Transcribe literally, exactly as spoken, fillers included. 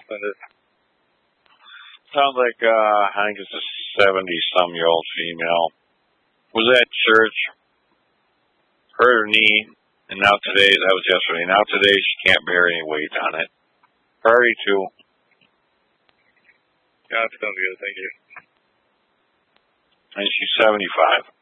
send it. Sounds like, uh, I think it's a seventy-some-year-old female. Was at church, hurt her knee, and now today, that was yesterday, now today she can't bear any weight on it. Priority two. Yeah, that sounds good, thank you. And she's seventy-five.